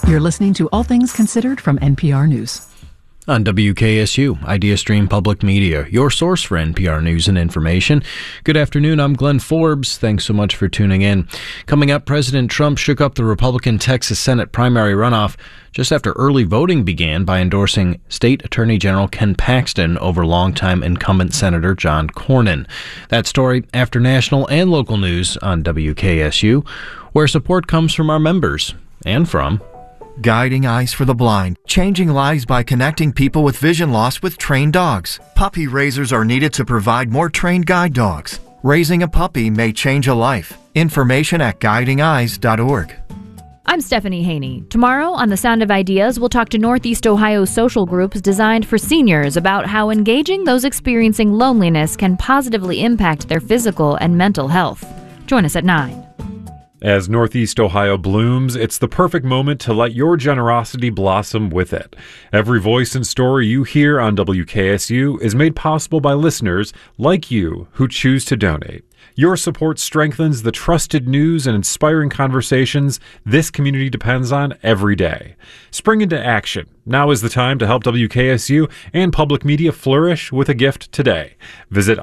You're listening to All Things Considered from NPR News. On WKSU, IdeaStream Public Media, your source for NPR news and information. Good afternoon, I'm Glenn Forbes. Thanks so much for tuning in. Coming up, President Trump shook up the Republican Texas Senate primary runoff just after early voting began by endorsing State Attorney General Ken Paxton over longtime incumbent Senator John Cornyn. That story after national and local news on WKSU, where support comes from our members and from Guiding Eyes for the Blind, changing lives by connecting people with vision loss with trained dogs. Puppy raisers are needed to provide more trained guide dogs. Raising a puppy may change a life. Information at guidingeyes.org. I'm Stephanie Haney. Tomorrow on The Sound of Ideas, we'll talk to Northeast Ohio social groups designed for seniors about how engaging those experiencing loneliness can positively impact their physical and mental health. Join us at 9. As Northeast Ohio blooms, it's the perfect moment to let your generosity blossom with it. Every voice and story you hear on WKSU is made possible by listeners like you who choose to donate. Your support strengthens the trusted news and inspiring conversations this community depends on every day. Spring into action. Now is the time to help WKSU and public media flourish with a gift today. Visit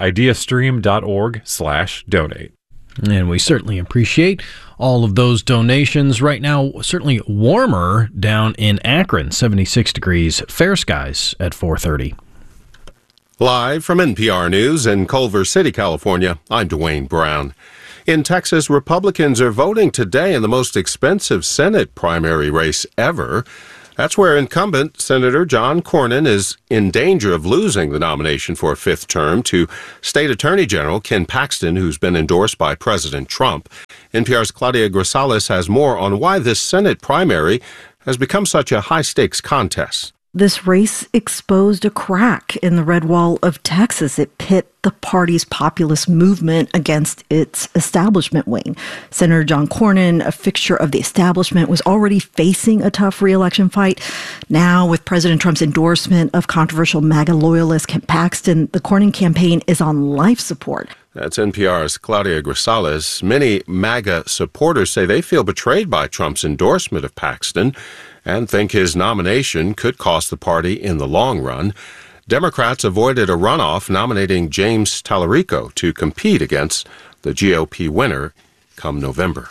ideastream.org/donate. And we certainly appreciate all of those donations. Right now, certainly warmer down in Akron, 76 degrees, fair skies at 4:30. Live from NPR News in Culver City, California, I'm Dwayne Brown. In Texas, Republicans are voting today in the most expensive Senate primary race ever. That's where incumbent Senator John Cornyn is in danger of losing the nomination for a fifth term to State Attorney General Ken Paxton, who's been endorsed by President Trump. NPR's Claudia Grisales has more on why this Senate primary has become such a high-stakes contest. This race exposed a crack in the red wall of Texas. It pit the party's populist movement against its establishment wing. Senator John Cornyn, a fixture of the establishment, was already facing a tough re-election fight. Now, with President Trump's endorsement of controversial MAGA loyalist Ken Paxton, the Cornyn campaign is on life support. That's NPR's Claudia Grisales. Many MAGA supporters say they feel betrayed by Trump's endorsement of Paxton and think his nomination could cost the party in the long run. Democrats avoided a runoff nominating James Tallarico to compete against the GOP winner come November.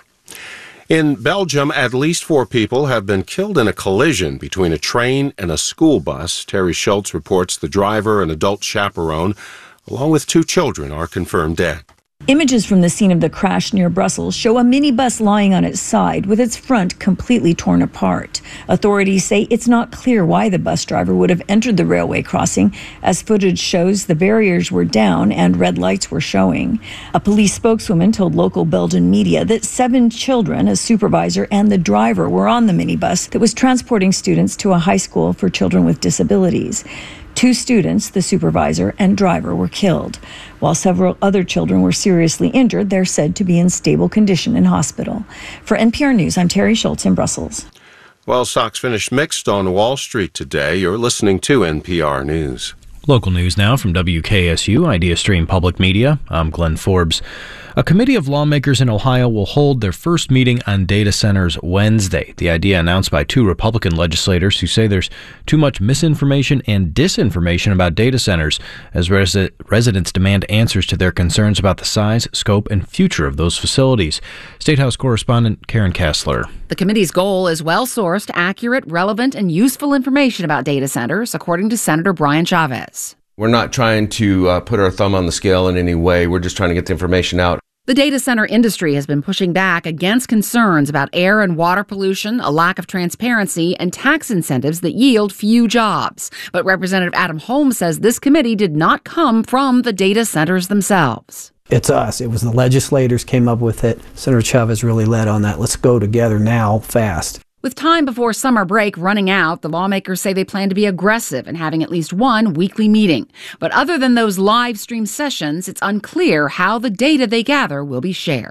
In Belgium, at least 4 people have been killed in a collision between a train and a school bus. Terry Schultz reports the driver and adult chaperone, along with 2 children, are confirmed dead. Images from the scene of the crash near Brussels show a minibus lying on its side with its front completely torn apart. Authorities say it's not clear why the bus driver would have entered the railway crossing, as footage shows the barriers were down and red lights were showing. A police spokeswoman told local Belgian media that 7 children, a supervisor, and the driver were on the minibus that was transporting students to a high school for children with disabilities. 2 students, the supervisor and driver, were killed. While several other children were seriously injured, they're said to be in stable condition in hospital. For NPR News, I'm Terry Schultz in Brussels. Well, stocks finished mixed on Wall Street today. You're listening to NPR News. Local news now from WKSU, IdeaStream Public Media. I'm Glenn Forbes. A committee of lawmakers in Ohio will hold their first meeting on data centers Wednesday. The idea announced by 2 Republican legislators who say there's too much misinformation and disinformation about data centers as residents demand answers to their concerns about the size, scope, and future of those facilities. State House correspondent Karen Kessler. The committee's goal is well-sourced, accurate, relevant, and useful information about data centers, according to Senator Brian Chavez. We're not trying to put our thumb on the scale in any way. We're just trying to get the information out. The data center industry has been pushing back against concerns about air and water pollution, a lack of transparency, and tax incentives that yield few jobs. But Representative Adam Holmes says this committee did not come from the data centers themselves. It's us. It was the legislators came up with it. Senator Chavez really led on that. Let's go together now, fast. With time before summer break running out, the lawmakers say they plan to be aggressive in having at least one weekly meeting. But other than those live stream sessions, it's unclear how the data they gather will be shared.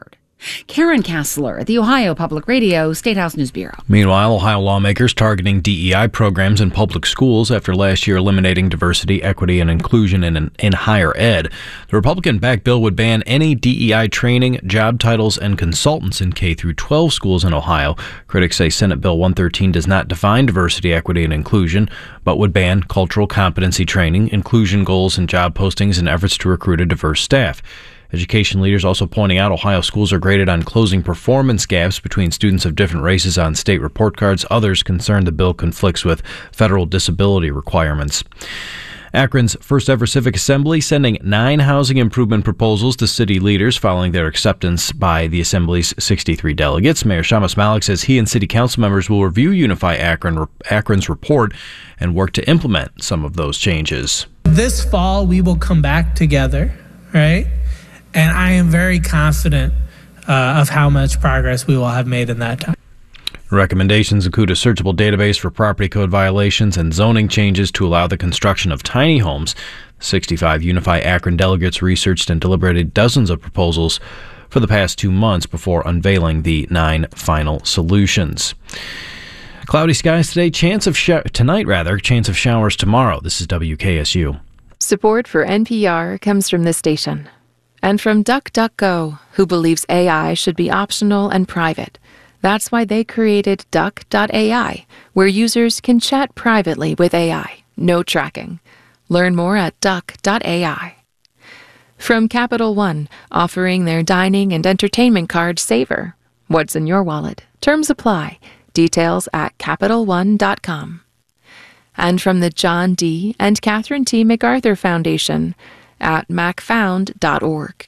Karen Kassler at the Ohio Public Radio State House News Bureau. Meanwhile, Ohio lawmakers targeting DEI programs in public schools after last year eliminating diversity, equity, and inclusion in higher ed. The Republican-backed bill would ban any DEI training, job titles, and consultants in K-12 schools in Ohio. Critics say Senate Bill 113 does not define diversity, equity, and inclusion, but would ban cultural competency training, inclusion goals, and job postings in efforts to recruit a diverse staff. Education leaders also pointing out Ohio schools are graded on closing performance gaps between students of different races on state report cards. Others concerned the bill conflicts with federal disability requirements. Akron's first ever Civic Assembly sending 9 housing improvement proposals to city leaders following their acceptance by the Assembly's 63 delegates. Mayor Shamus Malik says he and city council members will review Unify Akron's report and work to implement some of those changes. This fall, we will come back together, right? And I am very confident of how much progress we will have made in that time. Recommendations include a searchable database for property code violations and zoning changes to allow the construction of tiny homes. 65 Unify Akron delegates researched and deliberated dozens of proposals for the past 2 months before unveiling the 9 final solutions. Cloudy skies today, chance of showers tomorrow. This is WKSU. Support for NPR comes from this station. And from DuckDuckGo, who believes AI should be optional and private. That's why they created Duck.ai, where users can chat privately with AI. No tracking. Learn more at Duck.ai. From Capital One, offering their dining and entertainment card Savor. What's in your wallet? Terms apply. Details at CapitalOne.com. And from the John D. and Catherine T. MacArthur Foundation, at macfound.org.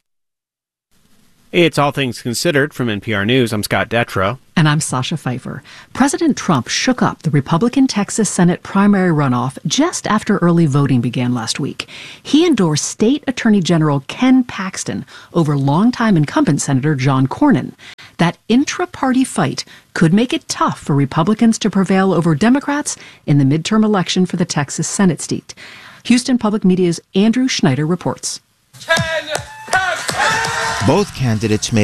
It's All Things Considered from NPR News. I'm Scott Detrow. And I'm Sasha Pfeiffer. President Trump shook up the Republican Texas Senate primary runoff just after early voting began last week. He endorsed State Attorney General Ken Paxton over longtime incumbent Senator John Cornyn. That intra-party fight could make it tough for Republicans to prevail over Democrats in the midterm election for the Texas Senate seat. Houston Public Media's Andrew Schneider reports. Both candidates made